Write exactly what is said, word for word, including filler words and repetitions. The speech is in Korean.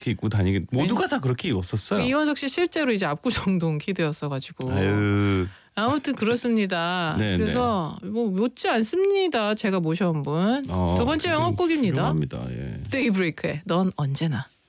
입고 다니긴 모두가 다 그렇게 입었었어요. 이원석 씨 실제로 이제 압구정동 키드였어가지고. 아유. 아무튼 그렇습니다. 네, 그래서 뭐 못지 않습니다. 제가 모셔온 분. 어, 두 번째 영업곡입니다. 훌륭합니다. 예. 데이브레이크의 넌 언제나.